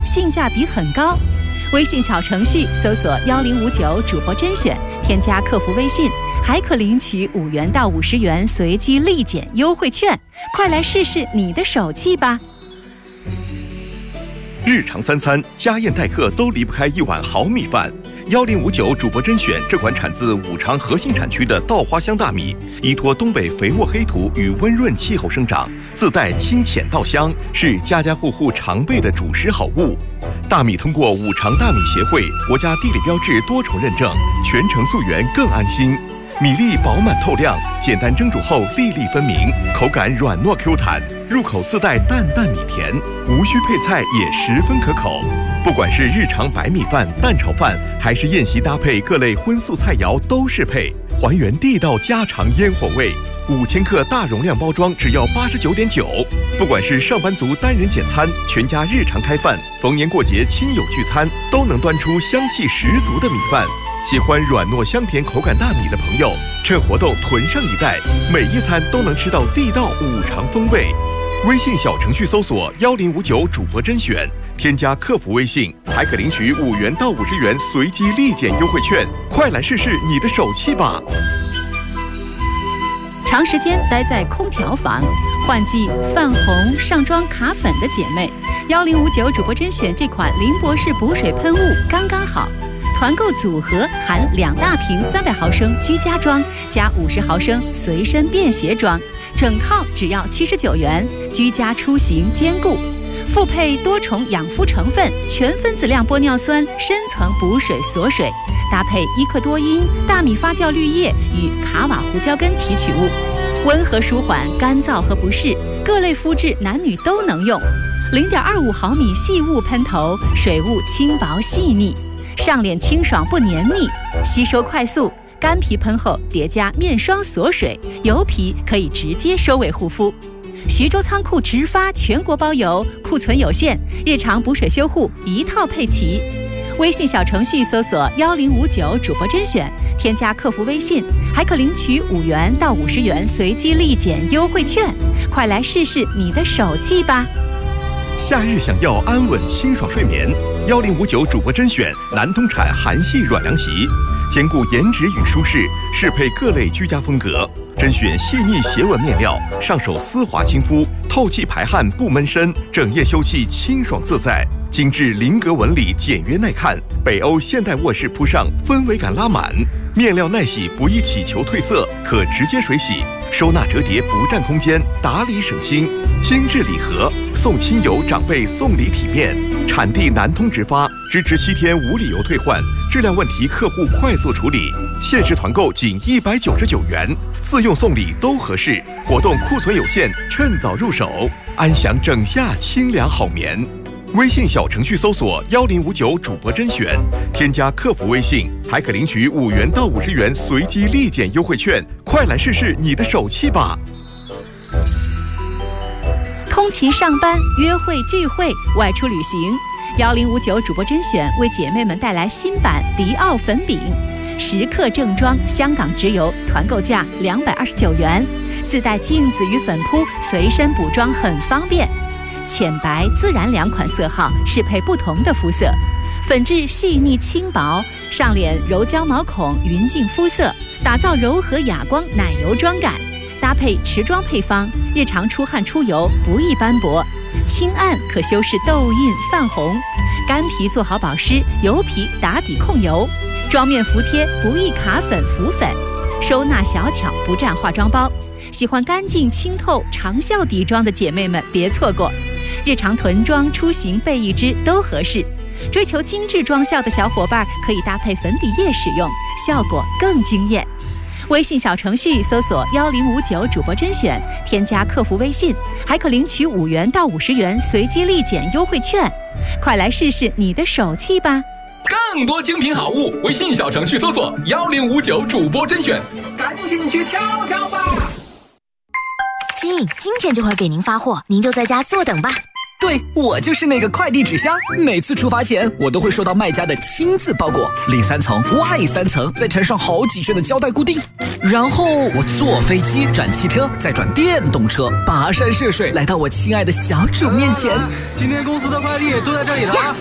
性价比很高。微信小程序搜索1059主播甄选，添加客服微信，还可领取5元到50元随机立减优惠券。快来试试你的手气吧！ 日常三餐，家宴待客都离不开一碗好米饭。1059主播甄选这款产自武昌核心产区的稻花香大米，依托东北肥沃黑土与温润气候生长，自带清浅稻香，是家家户户常备的主食好物。大米通过五常大米协会国家地理标志多重认证，全程溯源更安心。米粒饱满透亮，简单蒸煮后粒粒分明，口感软糯 Q 弹，入口自带淡淡米甜，无需配菜也十分可口。不管是日常白米饭、蛋炒饭，还是宴席搭配各类荤素菜肴都适配，还原地道家常烟火味。5000克大容量包装只要89.9。不管是上班族单人简餐、全家日常开饭、逢年过节亲友聚餐，都能端出香气十足的米饭。喜欢软糯香甜口感大米的朋友，趁活动囤上一袋，每一餐都能吃到地道五常风味。微信小程序搜索1059主播甄选，添加客服微信，还可领取5元到50元随机立减优惠券。快来试试你的手气吧！ 长时间待在空调房，换季泛红、上妆卡粉的姐妹，1059主播甄选这款林博士补水喷雾刚刚好。团购组合含2大瓶300毫升居家装加50毫升随身便携装，整套只要79元，居家出行兼顾。复配多重养肤成分，全分子量玻尿酸深层补水锁水，搭配伊克多因、大米发酵绿叶与卡瓦胡椒根提取物，温和舒缓干燥和不适，各类肤质男女都能用。0.25毫米细雾喷头，水雾轻薄细腻。上脸清爽不黏腻，吸收快速，干皮喷后叠加面霜锁水，油皮可以直接收尾护肤。徐州仓库直发全国包邮，库存有限，日常补水修护一套配齐。微信小程序搜索1059主播甄选，添加客服微信，还可领取5元到50元随机立减优惠券。快来试试你的手气吧！ 夏日想要安稳清爽睡眠，1059主播甄选南通产韩系软凉席，兼顾颜值与舒适，适配各类居家风格。甄选细腻斜纹面料，上手丝滑亲肤，透气排汗不闷身，整夜休憩清爽自在。精致菱格纹理简约耐看，北欧现代卧室铺上氛围感拉满，面料耐洗不易起球褪色，可直接水洗，收纳折叠不占空间，打理省心。精致礼盒，送亲友长辈送礼体面。产地南通直发，支持7天无理由退换，质量问题客户快速处理。限时团购仅199元，自用送礼都合适。活动库存有限，趁早入手，安享整夏清凉好眠。微信小程序搜索1059主播甄选，添加客服微信，还可领取5元到50元随机立减优惠券。快来试试你的手气吧！ 通勤上班、约会聚会、外出旅行，1059主播甄选为姐妹们带来新版迪奥粉饼，10克正装，香港直邮，团购价229元，自带镜子与粉扑，随身补妆很方便。浅白、自然2款色号，适配不同的肤色。粉质细腻轻薄，上脸柔焦毛孔，匀净肤色，打造柔和哑光奶油妆感。搭配持妆配方，日常出汗出油不易斑驳，轻按可修饰痘印泛红，干皮做好保湿，油皮打底控油，妆面服帖不易卡粉浮粉，收纳小巧不占化妆包。喜欢干净清透长效底妆的姐妹们别错过，日常囤妆出行备一支都合适。追求精致妆效的小伙伴可以搭配粉底液使用，效果更惊艳。微信小程序搜索1059主播甄选，添加客服微信，还可领取5元到50元随机立减优惠券。快来试试你的手气吧！ 更多精品好物，微信小程序搜索1059主播甄选，赶紧去挑挑吧！ 亲，今天就会给您发货，您就在家坐等吧。 对，我就是那个快递纸箱，每次出发前我都会收到卖家的亲自包裹，里3层外3层，再缠上好几圈的胶带固定，然后我坐飞机转汽车，再转电动车，跋山涉水来到我亲爱的小主面前。 今天公司的快递都在这里了。